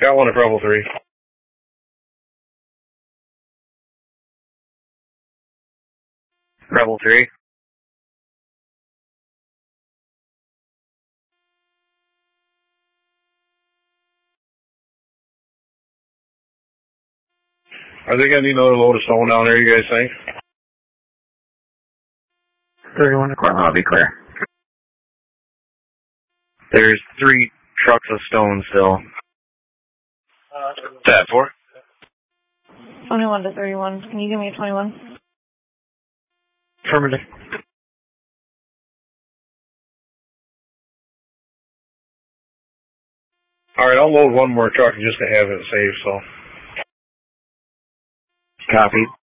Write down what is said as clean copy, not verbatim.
Got one at Rebel 3. Rebel 3. Are they going to need another load of stone down there, you guys think? 31 to Cornwall, I'll be clear. There's 3 trucks of stone still. That 4? 21 to 31. Can you give me a 21? Affirmative. Alright, I'll load one more truck just to have it safe, so. Copy.